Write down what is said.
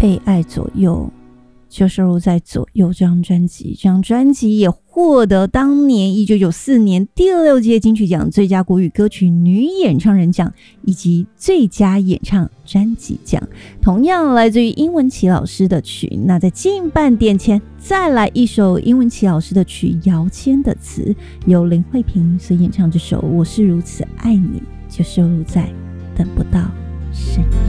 被爱左右就收录在《左右》这张专辑。这张专辑也获得当年1994年第6届金曲奖最佳国语歌曲女演唱人奖以及最佳演唱专辑奖，同样来自于殷文琪老师的曲。那在近半点前再来一首殷文琪老师的曲，姚谦的词，由林慧萍所演唱。这首《我是如此爱你》就收录在《等不到》声音。